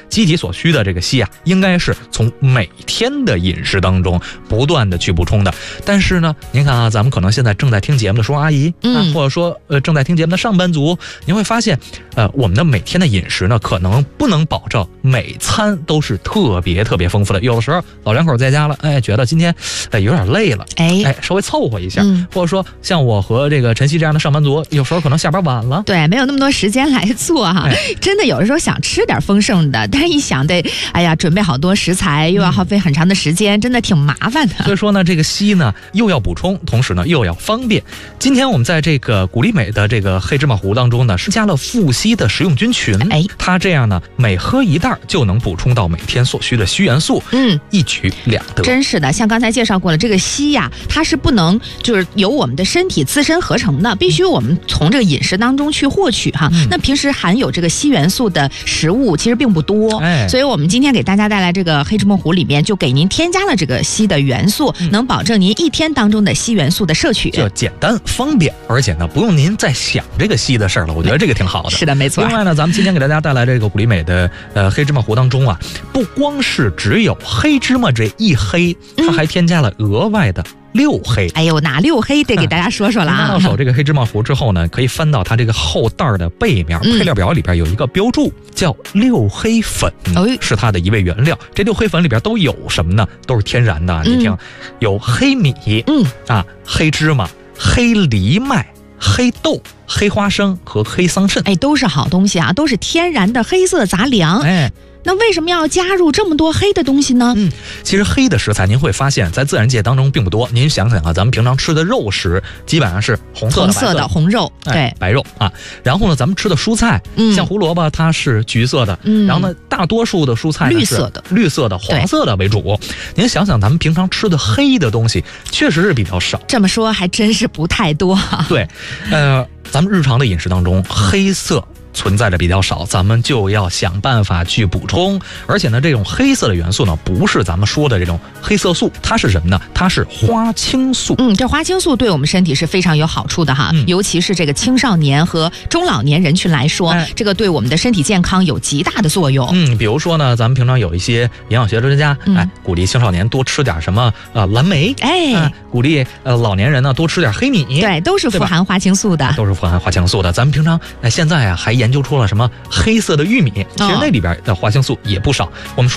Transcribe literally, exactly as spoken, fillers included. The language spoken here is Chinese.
机体所需的这个硒啊，应该是从每天的饮食当中不断的去补充的。但是呢，您看啊，咱们可能现在正在听节目的叔阿姨，嗯、啊，或者说呃正在听节目的上班族，您会发现，呃，我们的每天的饮食呢，可能不能保证每餐都是特别特别丰富的。有的时候老两口在家了，哎，觉得今天哎有点累了，哎哎，稍微凑合一下，嗯、或者说像我和这个晨曦这样的上班族，有时候可能下班晚了， 对，没有那么多时间来做哈。哎、真的有的时候想吃点丰盛的，但是一想得，哎呀，准备好多食材，又要耗费很长的时间，嗯、真的挺麻烦的。 所以说呢，这个硒呢又要补充，同时呢又要方便。今天我们在这个谷粒美的这个黑芝麻糊当中呢，是加了富硒的食用菌群，哎，它这样呢，每喝一袋就能补充到每天所需的硒元素，嗯，一举两得。 真是的，像刚才介绍过了，这个硒呀，它是不能就是由我们的身体自身合成的，必须我们从这个饮食当中去获取哈。嗯、那平时含有这个硒元素的食物其实并不多，哎，所以我们今天给大家带来这个黑芝麻糊里面就给您添加了这个硒的元素，嗯、能保证您一天当中的硒元素的摄取， 就简单方便，而且呢不用您再想这个硒的事儿了。我觉得这个挺好的。 是的，没错。 另外呢，咱们今天给大家带来这个谷粒美的呃黑芝麻糊当中啊，不光是只有黑芝麻这一黑，它还添加了额外的六黑。 哎呦，哪六黑得给大家说说了啊！ 拿到手这个黑芝麻糊之后呢，可以翻到它这个后袋的背面，配料表里边有一个标注，叫六黑粉，嗯、是它的一味原料。这六黑粉里边都有什么呢？都是天然的。你听，嗯、有黑米，嗯啊，黑芝麻、黑藜麦、黑豆、黑花生和黑桑葚。 哎，都是好东西啊，都是天然的黑色杂粮。哎。那为什么要加入这么多黑的东西呢？ 嗯，其实黑的食材您会发现在自然界当中并不多。您想想啊，咱们平常吃的肉食基本上是红色的、 红色的红肉，对、 哎，白肉啊。然后呢，咱们吃的蔬菜，嗯、像胡萝卜它是橘色的，嗯、然后呢，大多数的蔬菜绿色的、 绿色的、黄色的为主。您想想，咱们平常吃的黑的东西确实是比较少。 这么说还真是不太多。 对，呃，咱们日常的饮食当中，黑色存在的比较少，咱们就要想办法去补充。而且呢，这种黑色的元素呢，不是咱们说的这种黑色素，它是什么呢？它是花青素。 嗯，这花青素对我们身体是非常有好处的哈，嗯、尤其是这个青少年和中老年人群来说，哎、这个对我们的身体健康有极大的作用。 嗯，比如说呢，咱们平常有一些营养学专家，嗯、哎，鼓励青少年多吃点什么呃蓝莓，哎，啊、鼓励呃老年人呢多吃点黑米， 对，都是富含花青素的， 都是富含花青素的。咱们平常哎现在啊还研究出了什么黑色的玉米，其实那里边的花青素也不少。我们说